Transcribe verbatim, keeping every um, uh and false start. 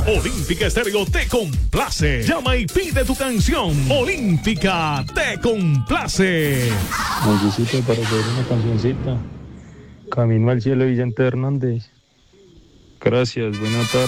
Olímpica Estéreo te complace. Llama y pide tu canción. Olímpica te complace. Necesito para hacer una cancioncita. Camino al cielo, Vicente Hernández. Gracias, buena tarde.